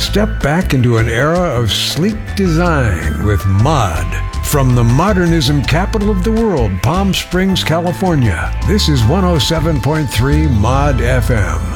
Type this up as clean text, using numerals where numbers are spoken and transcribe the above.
step back into an era of sleek design with Mod. From the modernism capital of the world, Palm Springs, California, this is 107.3 Mod FM.